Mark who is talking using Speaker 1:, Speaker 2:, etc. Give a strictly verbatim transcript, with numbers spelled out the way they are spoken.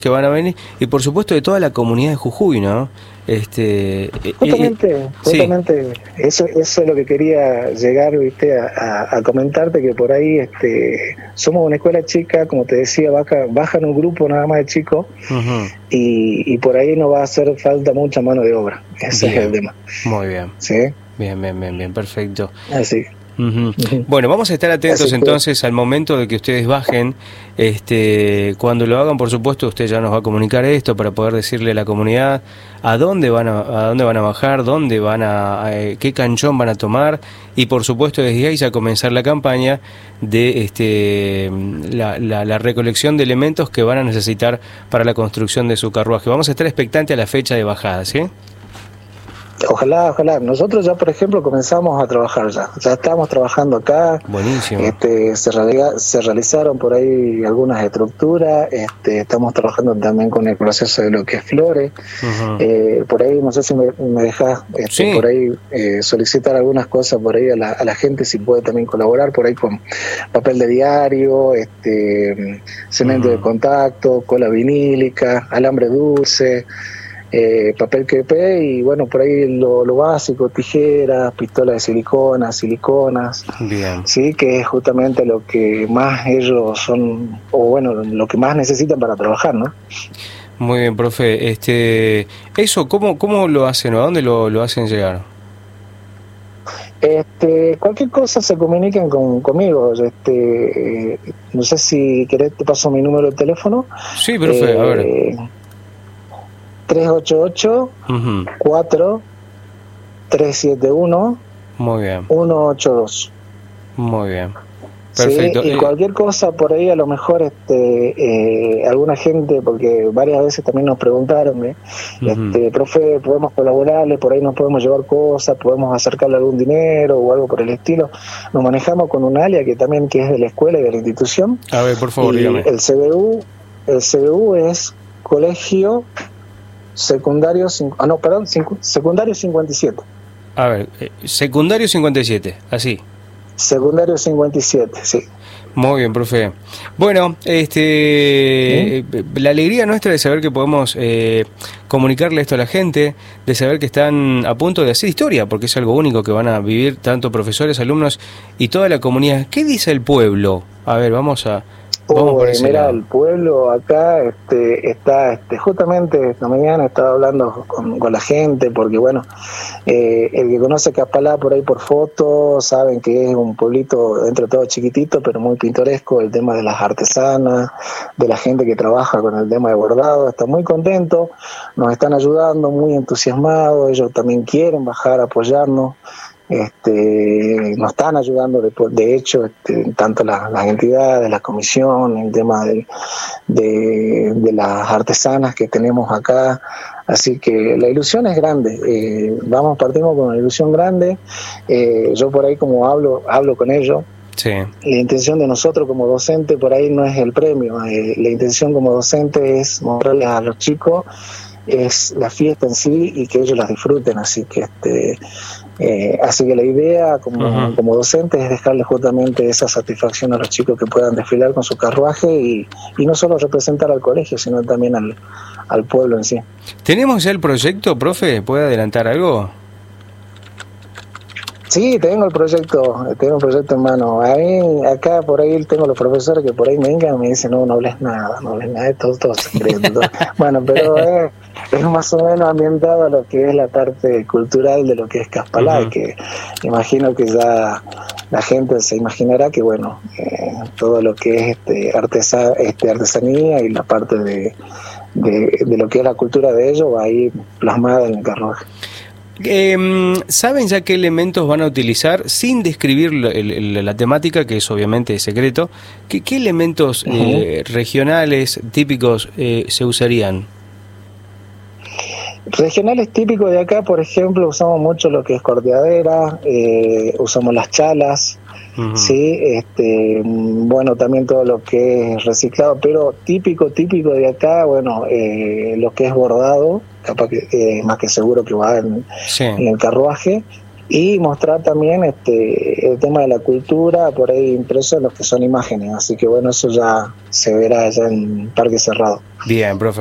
Speaker 1: que van a venir, y por supuesto de toda la comunidad de Jujuy, ¿no? Este,
Speaker 2: justamente,
Speaker 1: eh,
Speaker 2: justamente, sí. eso, eso es lo que quería llegar, viste, a, a, a comentarte, que por ahí este, somos una escuela chica, como te decía, baja, bajan un grupo nada más de chicos, uh-huh. y, y por ahí no va a hacer falta mucha mano de obra, ese
Speaker 1: bien,
Speaker 2: es el tema.
Speaker 1: Muy bien.
Speaker 2: ¿Sí?
Speaker 1: Bien, bien, bien, bien, perfecto.
Speaker 2: Así.
Speaker 1: Uh-huh. Uh-huh. Bueno, vamos a estar atentos que... entonces al momento de que ustedes bajen. Este, cuando lo hagan, por supuesto, usted ya nos va a comunicar esto para poder decirle a la comunidad a dónde van a, a dónde van a bajar, dónde van a, a qué canchón van a tomar, y por supuesto desde ahí ya comenzar la campaña de este la, la, la recolección de elementos que van a necesitar para la construcción de su carruaje. Vamos a estar expectantes a la fecha de bajada, ¿sí?
Speaker 2: Ojalá, ojalá. Nosotros ya, por ejemplo, comenzamos a trabajar ya. Ya estamos trabajando acá.
Speaker 1: Buenísimo.
Speaker 2: Este, se, realiza, se realizaron por ahí algunas estructuras. Este, estamos trabajando también con el proceso de lo que es flores. Uh-huh. Eh, por ahí, no sé si me, me dejas este, sí. por ahí eh, solicitar algunas cosas por ahí a la, a la gente, si puede también colaborar por ahí con papel de diario, este, cemento uh-huh. de contacto, cola vinílica, alambre dulce. Eh, papel crepé y bueno, por ahí lo, lo básico, tijeras, pistolas de silicona, siliconas,
Speaker 1: bien,
Speaker 2: sí, que es justamente lo que más ellos son, o bueno, lo que más necesitan para trabajar, ¿no?
Speaker 1: Muy bien, profe. Este, eso, ¿cómo, cómo lo hacen o a dónde lo, lo hacen llegar?
Speaker 2: Este, cualquier cosa se comuniquen con, conmigo. Este, eh, no sé si querés te paso mi número de teléfono.
Speaker 1: Sí, profe, eh, a ver.
Speaker 2: tres ocho ocho, cuatro tres siete uno,
Speaker 1: muy bien,
Speaker 2: uno ocho dos.
Speaker 1: Muy bien. Perfecto.
Speaker 2: Sí, y cualquier cosa por ahí, a lo mejor este eh, alguna gente, porque varias veces también nos preguntaron, ¿eh? uh-huh. este profe, podemos colaborarle, por ahí nos podemos llevar cosas, podemos acercarle algún dinero o algo por el estilo. Nos manejamos con un alia que también que es de la escuela y de la institución.
Speaker 1: A ver, por favor,
Speaker 2: y
Speaker 1: dígame.
Speaker 2: El C B U, el C B U es Colegio Secundario, ah no, perdón, cincu, secundario cincuenta y siete.
Speaker 1: A ver, eh, secundario cincuenta y siete, así.
Speaker 2: Secundario cincuenta y siete, sí.
Speaker 1: Muy bien, profe. Bueno, este, ¿sí? La alegría nuestra de saber que podemos eh, comunicarle esto a la gente, de saber que están a punto de hacer historia, porque es algo único que van a vivir tanto profesores, alumnos y toda la comunidad. ¿Qué dice el pueblo? A ver, vamos a... Vamos por ese
Speaker 2: mira,
Speaker 1: lado.
Speaker 2: El pueblo acá este, está, este, justamente esta mañana estaba hablando con, con la gente, porque bueno, eh, el que conoce Caspalá por ahí por fotos, saben que es un pueblito dentro de todo chiquitito, pero muy pintoresco, el tema de las artesanas, de la gente que trabaja con el tema de bordado, está muy contento, nos están ayudando, muy entusiasmados, ellos también quieren bajar a apoyarnos. Este, nos están ayudando de, de hecho este, tanto las, las entidades, la comisión, el tema de, de, de las artesanas que tenemos acá, así que la ilusión es grande, eh, vamos, partimos con una ilusión grande, eh, yo por ahí como hablo, hablo con ellos.
Speaker 1: Sí.
Speaker 2: La intención de nosotros como docente por ahí no es el premio, eh, la intención como docente es mostrarles a los chicos es la fiesta en sí y que ellos la disfruten, así que este eh, así que la idea como, uh-huh. como docente es dejarles justamente esa satisfacción a los chicos que puedan desfilar con su carruaje y, y no solo representar al colegio, sino también al, al pueblo en sí.
Speaker 1: ¿Tenemos ya el proyecto, profe? ¿Puede adelantar algo?
Speaker 2: Sí, tengo el proyecto, tengo el proyecto en mano. A mí, acá por ahí tengo los profesores que por ahí me vengan y me dicen, no, no hables nada, no hables nada, es todo, todo secreto. Todo. Bueno, pero es, es más o menos ambientado a lo que es la parte cultural de lo que es Caspalá, uh-huh. que imagino que ya la gente se imaginará que, bueno, eh, todo lo que es este, artesa, este artesanía y la parte de, de, de lo que es la cultura de ellos va a ir plasmada en el carruaje.
Speaker 1: Eh, ¿Saben ya qué elementos van a utilizar sin describir la, la, la temática, que es obviamente secreto? ¿Qué, qué elementos uh-huh. eh, regionales típicos eh, se usarían?
Speaker 2: Regionales típicos de acá, por ejemplo, usamos mucho lo que es corteadera, eh, usamos las chalas, uh-huh. sí, este, bueno, también todo lo que es reciclado, pero típico, típico de acá, bueno, eh, lo que es bordado, capaz que eh, más que seguro que va en, sí. en el carruaje, y mostrar también este el tema de la cultura por ahí impreso en los que son imágenes, así que bueno, eso ya se verá ya en Parque Cerrado.
Speaker 1: Bien, profe.